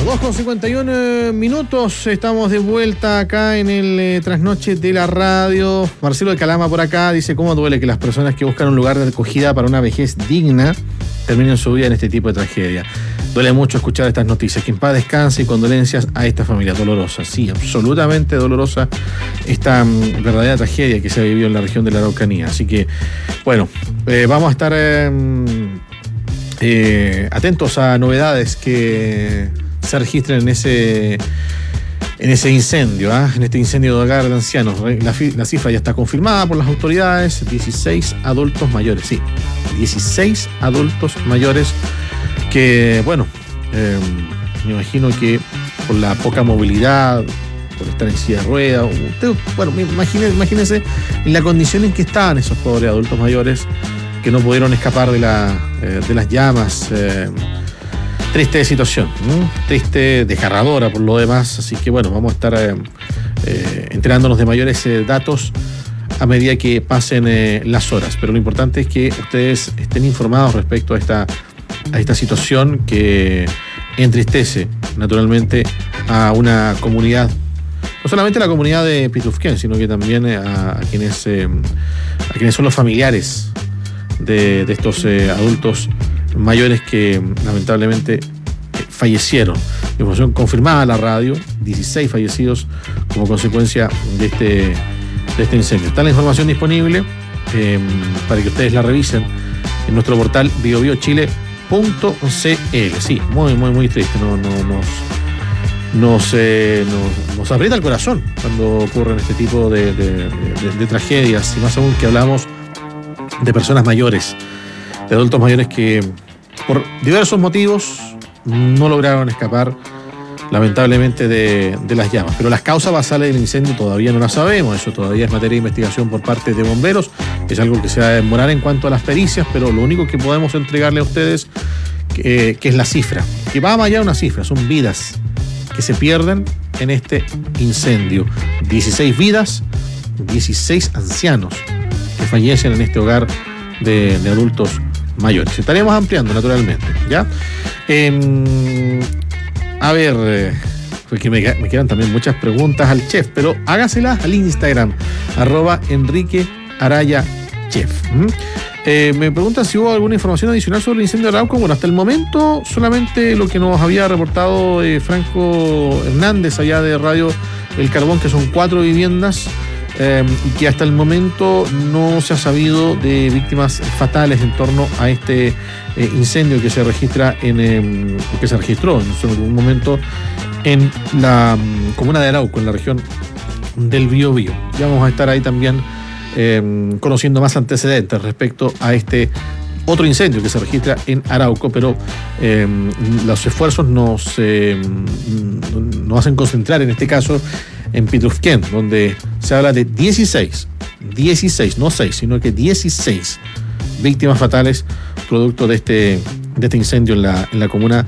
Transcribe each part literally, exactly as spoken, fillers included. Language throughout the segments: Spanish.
dos con cincuenta y uno minutos, estamos de vuelta acá en el eh, Trasnoche de la Radio. Marcelo de Calama por acá dice: ¿cómo duele que las personas que buscan un lugar de acogida para una vejez digna terminen su vida en este tipo de tragedia? Duele mucho escuchar estas noticias. Que en paz descanse y condolencias a esta familia dolorosa. Sí, absolutamente dolorosa esta um, verdadera tragedia que se ha vivido en la región de la Araucanía. Así que, bueno, eh, vamos a estar eh, eh, atentos a novedades que se registren en ese en ese incendio, ¿eh? en este incendio de hogar de ancianos. La, la cifra ya está confirmada por las autoridades: dieciséis adultos mayores, sí, dieciséis adultos mayores que, bueno, eh, me imagino que por la poca movilidad, por estar en silla de ruedas, usted, bueno, imagínense, imagínense en la condición en que estaban esos pobres adultos mayores que no pudieron escapar de, la, eh, de las llamas. Eh, Triste situación, ¿no? Triste, desgarradora por lo demás, así que bueno, vamos a estar eh, eh, enterándonos de mayores eh, datos a medida que pasen eh, las horas, pero lo importante es que ustedes estén informados respecto a esta, a esta situación que entristece naturalmente a una comunidad, no solamente a la comunidad de Pitufquén, sino que también a, a, quienes, eh, a quienes son los familiares de, de estos eh, adultos mayores que lamentablemente fallecieron. Información confirmada a la radio: dieciséis fallecidos como consecuencia de este, de este incendio. Está la información disponible eh, para que ustedes la revisen en nuestro portal bio bio chile punto c l. Sí, muy, muy, muy triste. No, no, nos, nos, eh, nos, nos aprieta el corazón cuando ocurren este tipo de, de, de, de tragedias, y más aún que hablamos de personas mayores, de adultos mayores que por diversos motivos no lograron escapar lamentablemente de, de las llamas. Pero las causas basales del incendio todavía no las sabemos. Eso todavía es materia de investigación por parte de bomberos. Es algo que se va a demorar en cuanto a las pericias, pero lo único que podemos entregarle a ustedes que, que es la cifra, que va más allá de una cifra, son vidas que se pierden en este incendio. dieciséis vidas, dieciséis ancianos que fallecen en este hogar de, de adultos mayores. Estaremos ampliando naturalmente, ¿ya? Eh, a ver, eh, porque me, me quedan también muchas preguntas al chef, pero hágaselas al Instagram, arroba Enrique Araya Chef. ¿Mm? Eh, me preguntan si hubo alguna información adicional sobre el incendio de Arauco. Bueno, hasta el momento solamente lo que nos había reportado eh, Franco Hernández allá de Radio El Carbón, que son cuatro viviendas. Eh, y que hasta el momento no se ha sabido de víctimas fatales en torno a este eh, incendio que se registra en eh, que se registró en algún momento en la um, comuna de Arauco, en la región del Biobío. Ya vamos a estar ahí también eh, conociendo más antecedentes respecto a este otro incendio que se registra en Arauco, pero eh, los esfuerzos nos, eh, nos hacen concentrar en este caso en Pitufquén, donde se habla de dieciséis, dieciséis, no seis, sino que dieciséis víctimas fatales producto de este, de este incendio en la, en la comuna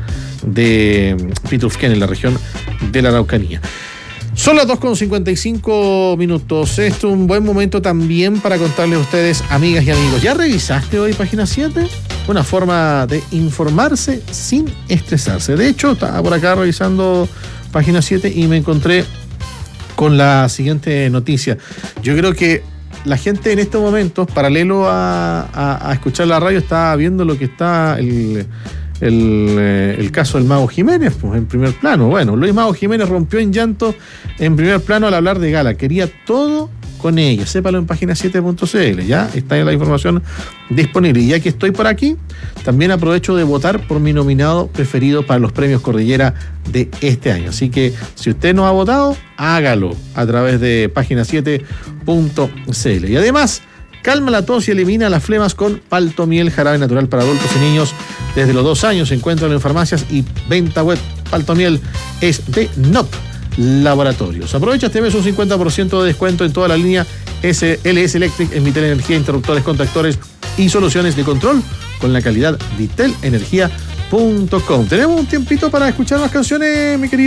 de Pitufquén, en la región de la Araucanía. Son las dos con cincuenta y cinco minutos. Esto es un buen momento también para contarles a ustedes, amigas y amigos. ¿Ya revisaste hoy Página siete? Una forma de informarse sin estresarse. De hecho, estaba por acá revisando Página siete y me encontré con la siguiente noticia. Yo creo que la gente en estos momentos, paralelo a, a, a escuchar la radio, está viendo lo que está el, el, el caso del Mago Jiménez, pues, en primer plano. Bueno, Luis Mago Jiménez rompió en llanto en primer plano al hablar de Gala. Quería todo con ella. Sépalo en página siete punto c l. Ya está la información disponible. Y ya que estoy por aquí, también aprovecho de votar por mi nominado preferido para los premios Cordillera de este año. Así que si usted no ha votado, hágalo a través de página siete punto c l. Y además, calma la tos y elimina las flemas con Paltomiel, jarabe natural para adultos y niños desde los dos años. Se encuentran en farmacias y venta web. Paltomiel es de N O P Laboratorios. Aprovecha este mes un cincuenta por ciento de descuento en toda la línea S L S Electric en Vitel Energía, interruptores, contactores y soluciones de control con la calidad vitel energía punto com. Tenemos un tiempito para escuchar más canciones, mi querido